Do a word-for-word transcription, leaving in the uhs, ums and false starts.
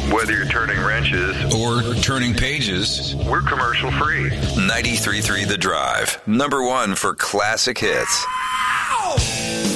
Whether you're turning wrenches or turning pages, we're commercial free. ninety-three point three The Drive, number one for classic hits.